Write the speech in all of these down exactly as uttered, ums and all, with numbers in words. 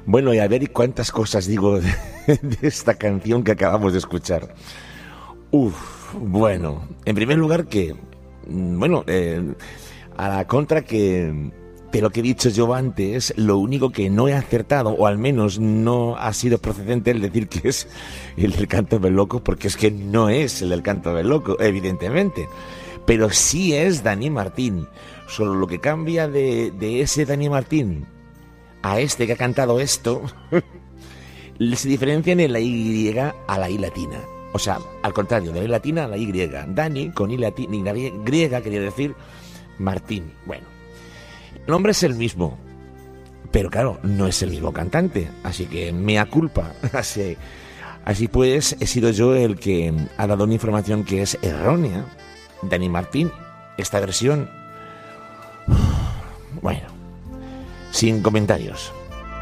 Bueno, y a ver cuántas cosas digo de, de esta canción que acabamos de escuchar. Uf, bueno, en primer lugar que, bueno, eh, a la contra que de lo que he dicho yo antes, lo único que no he acertado, o al menos no ha sido procedente el decir que es el del Canto del Loco, porque es que no es el del Canto del Loco, evidentemente, pero sí es Dani Martín. Solo lo que cambia de, de ese Dani Martín a este que ha cantado esto, se diferencian en la Y a la I latina. O sea, al contrario, de la I latina a la Y. Dani con I latina, y la Y griega quería decir Martín. Bueno, el nombre es el mismo, pero claro, no es el mismo cantante. Así que mea culpa. Así, así pues, he sido yo el que ha dado una información que es errónea. Dani Martín, esta versión, bueno, sin comentarios.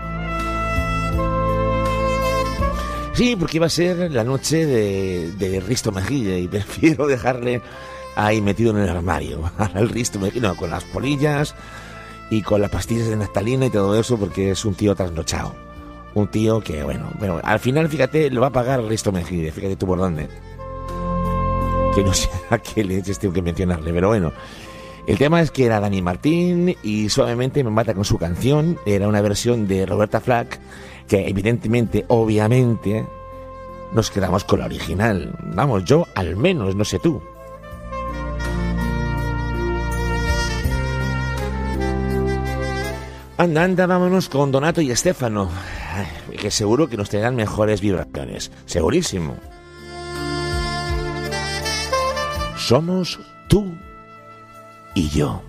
Sí, porque iba a ser la noche de, de Risto Mejía y prefiero dejarle ahí metido en el armario al Risto Mejía, no, con las polillas y con las pastillas de naftalina y todo eso, porque es un tío trasnochado. Un tío que, bueno, bueno, al final, fíjate, lo va a pagar Risto Mejía, fíjate tú por dónde. Que no sé a qué leches tengo que mencionarle, pero bueno. El tema es que era Dani Martín y Suavemente me mata con su canción. Era una versión de Roberta Flack, que evidentemente, obviamente, nos quedamos con la original. Vamos, yo al menos, no sé tú. Anda, anda, vámonos con Donato y Estefano, que seguro que nos traerán mejores vibraciones. Segurísimo. Somos tú y yo.